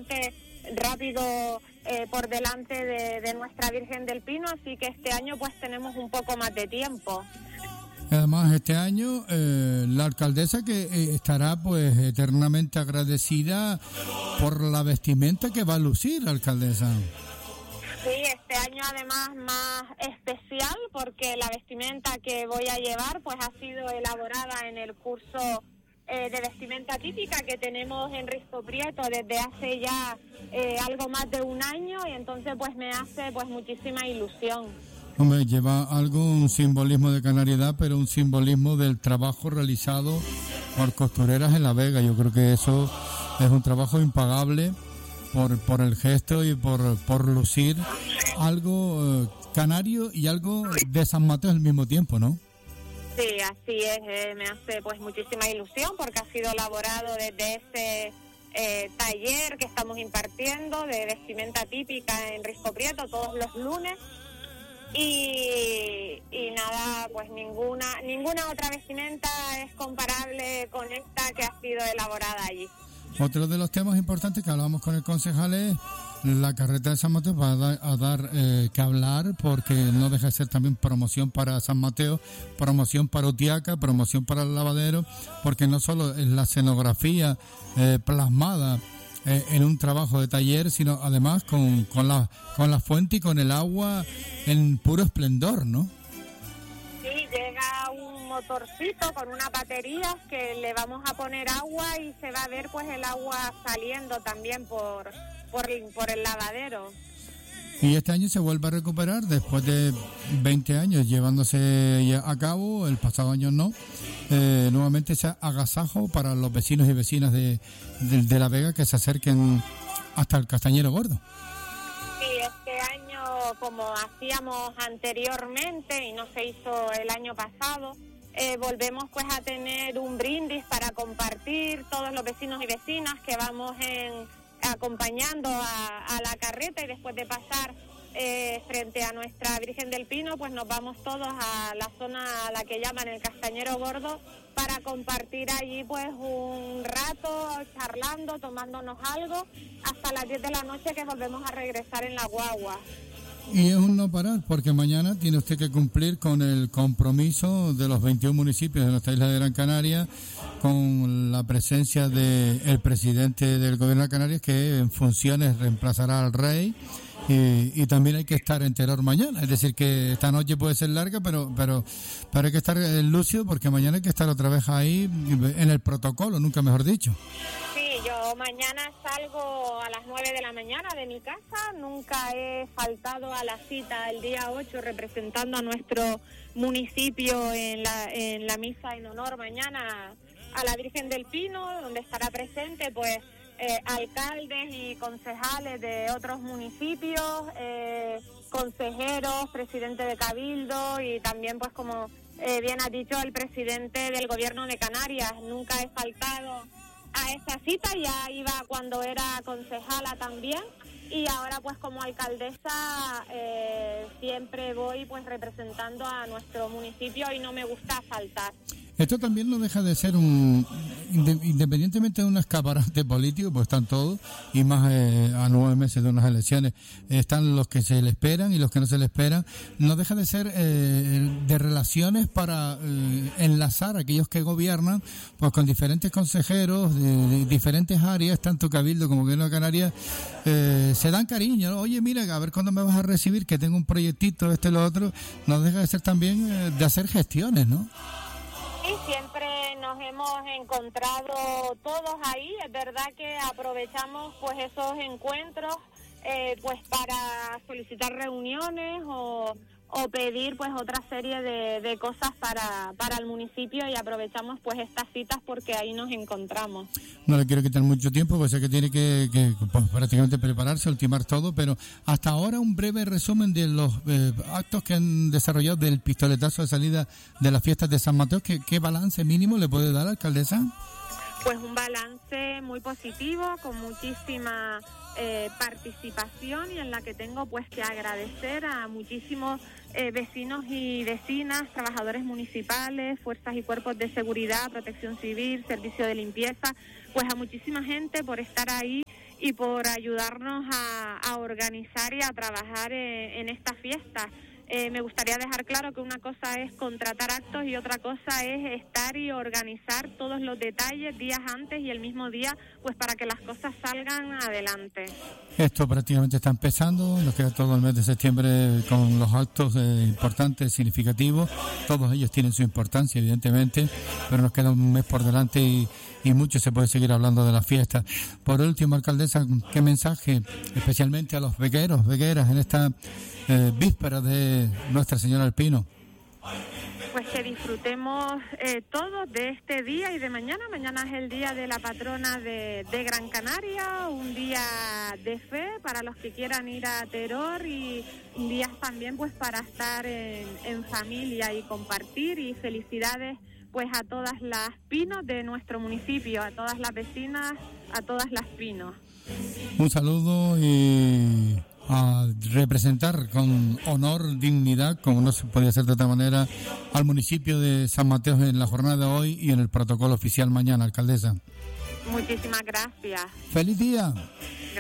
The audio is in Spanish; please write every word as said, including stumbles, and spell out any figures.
bastante rápido eh, por delante de, de nuestra Virgen del Pino, así que este año pues tenemos un poco más de tiempo. Además, este año eh, la alcaldesa que eh, estará pues eternamente agradecida por la vestimenta que va a lucir la alcaldesa. Sí, este año además más especial porque la vestimenta que voy a llevar pues ha sido elaborada en el curso eh, de vestimenta típica que tenemos en Risco Prieto desde hace ya eh, algo más de un año, y entonces pues me hace pues muchísima ilusión. Hombre, lleva algo, un simbolismo de canariedad, pero un simbolismo del trabajo realizado por costureras en La Vega. Yo creo que eso es un trabajo impagable por por el gesto y por, por lucir algo eh, canario y algo de San Mateo al mismo tiempo, ¿no? Sí, así es, eh, me hace pues muchísima ilusión porque ha sido elaborado desde ese eh, taller que estamos impartiendo de vestimenta típica en Risco Prieto todos los lunes. Y, y nada, pues ninguna ninguna otra vestimenta es comparable con esta que ha sido elaborada allí. Otro de los temas importantes que hablábamos con el concejal es la carreta de San Mateo. Va a dar, a dar eh, que hablar, porque no deja de ser también promoción para San Mateo, promoción para Utiaca, promoción para el lavadero, porque no solo es la escenografía eh, plasmada Eh, en un trabajo de taller, sino además con, con la con la fuente y con el agua en puro esplendor, ¿no? Sí, llega un motorcito con una batería que le vamos a poner agua y se va a ver pues el agua saliendo también por por, por el lavadero. Y este año se vuelve a recuperar después de veinte años llevándose ya a cabo, el pasado año no, eh, nuevamente ese agasajo para los vecinos y vecinas de, de, de La Vega que se acerquen hasta el Castañero Gordo. Sí, este año, como hacíamos anteriormente y no se hizo el año pasado, eh, volvemos pues a tener un brindis para compartir todos los vecinos y vecinas que vamos en... acompañando a, a la carreta, y después de pasar eh, frente a nuestra Virgen del Pino, pues nos vamos todos a la zona a la que llaman el Castañero Gordo para compartir allí pues un rato charlando, tomándonos algo, hasta las diez de la noche que volvemos a regresar en la guagua. Y es un no parar, porque mañana tiene usted que cumplir con el compromiso de los veintiún municipios de nuestra isla de Gran Canaria, con la presencia del presidente del gobierno de Canarias, que en funciones reemplazará al rey, y, y también hay que estar en Teror mañana. Es decir, que esta noche puede ser larga, pero pero pero hay que estar lúcido, porque mañana hay que estar otra vez ahí en el protocolo, nunca mejor dicho. Yo mañana salgo a las nueve de la mañana de mi casa, nunca he faltado a la cita el día ocho representando a nuestro municipio en la, en la misa en honor mañana a la Virgen del Pino, donde estará presente pues eh, alcaldes y concejales de otros municipios, eh, consejeros, presidente de Cabildo y también pues como eh, bien ha dicho el presidente del gobierno de Canarias. Nunca he faltado a esa cita, ya iba cuando era concejala también, y ahora pues como alcaldesa eh, siempre voy pues representando a nuestro municipio y no me gusta faltar. Esto también no deja de ser un, independientemente de un escaparate político, pues están todos, y más eh, a nueve meses de unas elecciones, están los que se le esperan y los que no se le esperan. No deja de ser eh, de relaciones para eh, enlazar a aquellos que gobiernan, pues con diferentes consejeros de, de diferentes áreas, tanto Cabildo como Gobierno de Canarias, eh, se dan cariño, ¿no? Oye, mira, a ver cuándo me vas a recibir, que tengo un proyectito, este y lo otro. No deja de ser también eh, de hacer gestiones, ¿no? Sí, siempre nos hemos encontrado todos ahí. Es verdad que aprovechamos pues esos encuentros eh, pues para solicitar reuniones o, o pedir pues otra serie de, de cosas para, para el municipio, y aprovechamos pues estas citas porque ahí nos encontramos. No le quiero quitar mucho tiempo, pues sé que tiene que, que pues, prácticamente prepararse, ultimar todo, pero hasta ahora un breve resumen de los eh, actos que han desarrollado del pistoletazo de salida de las fiestas de San Mateo. ¿Qué, qué balance mínimo le puede dar, alcaldesa? Pues un balance muy positivo, con muchísima eh, participación, y en la que tengo pues que agradecer a muchísimos eh, vecinos y vecinas, trabajadores municipales, fuerzas y cuerpos de seguridad, protección civil, servicio de limpieza, pues a muchísima gente por estar ahí y por ayudarnos a, a organizar y a trabajar en, en esta fiesta. Eh, me gustaría dejar claro que una cosa es contratar actos y otra cosa es estar y organizar todos los detalles días antes y el mismo día, pues para que las cosas salgan adelante. Esto prácticamente está empezando, nos queda todo el mes de septiembre con los actos eh, importantes, significativos. Todos ellos tienen su importancia, evidentemente, pero nos queda un mes por delante y, y mucho se puede seguir hablando de la fiesta. Por último, alcaldesa, ¿qué mensaje, especialmente a los vegueros, vegueras, en esta eh, víspera de Nuestra Señora del Pino? Pues que disfrutemos eh, todos de este día y de mañana. Mañana es el día de la patrona de, de Gran Canaria, un día de fe para los que quieran ir a Teror y un día también pues para estar en, en familia y compartir, y felicidades pues a todas las Pinos de nuestro municipio, a todas las vecinas, a todas las Pinos. Un saludo y a representar con honor, dignidad, como no se podía hacer de otra manera, al municipio de San Mateo en la jornada de hoy y en el protocolo oficial mañana, alcaldesa. Muchísimas gracias. ¡Feliz día! Gracias.